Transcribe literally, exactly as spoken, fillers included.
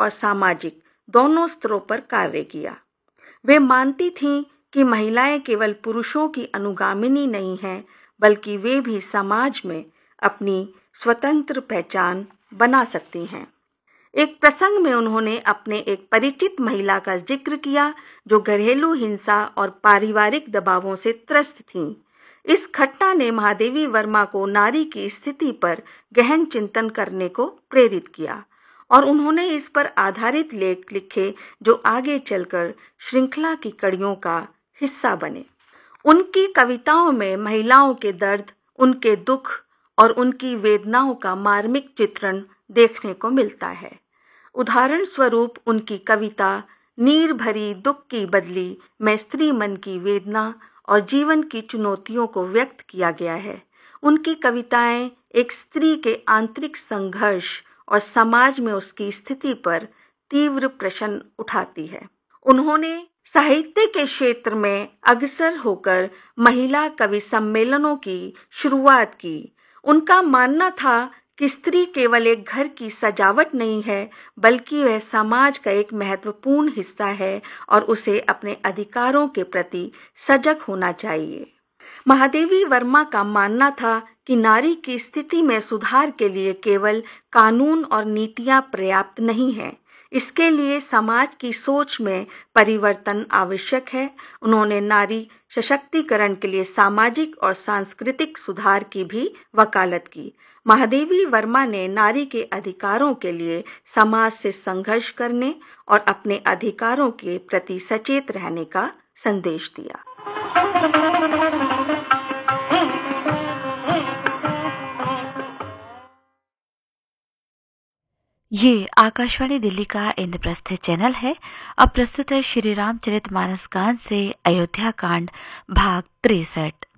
और सामाजिक दोनों स्तरों पर कार्य किया। वे मानती थीं कि महिलाएं केवल पुरुषों की अनुगामिनी नहीं हैं, बल्कि वे भी समाज में अपनी स्वतंत्र पहचान बना सकती हैं। एक प्रसंग में उन्होंने अपने एक परिचित महिला का जिक्र किया जो घरेलू हिंसा और पारिवारिक दबावों से त्रस्त थीं। इस घटना ने महादेवी वर्मा को नारी की स्थिति पर गहन चिंतन करने को प्रेरित किया और उन्होंने इस पर आधारित लेख लिखे जो आगे चलकर श्रृंखला की कड़ियों का हिस्सा बने। उनकी कविताओं में महिलाओं के दर्द, उनके दुख और उनकी वेदनाओं का मार्मिक चित्रण देखने को मिलता है। उदाहरण स्वरूप उनकी कविता नीर भरी दुख की बदली में स्त्री मन की वेदना और जीवन की चुनौतियों को व्यक्त किया गया है। उनकी कविताएं एक स्त्री के आंतरिक संघर्ष और समाज में उसकी स्थिति पर तीव्र प्रश्न उठाती है। उन्होंने साहित्य के क्षेत्र में अग्रसर होकर महिला कवि सम्मेलनों की शुरुआत की। उनका मानना था कि स्त्री केवल एक घर की सजावट नहीं है, बल्कि वह समाज का एक महत्वपूर्ण हिस्सा है और उसे अपने अधिकारों के प्रति सजग होना चाहिए। महादेवी वर्मा का मानना था कि नारी की स्थिति में सुधार के लिए केवल कानून और नीतियां पर्याप्त नहीं हैं, इसके लिए समाज की सोच में परिवर्तन आवश्यक है। उन्होंने नारी सशक्तिकरण के लिए सामाजिक और सांस्कृतिक सुधार की भी वकालत की। महादेवी वर्मा ने नारी के अधिकारों के लिए समाज से संघर्ष करने और अपने अधिकारों के प्रति सचेत रहने का संदेश दिया। ये आकाशवाणी दिल्ली का इंद्रप्रस्थ चैनल है। अब प्रस्तुत है श्री रामचरितमानस कांड से अयोध्या कांड भाग तिरसठ।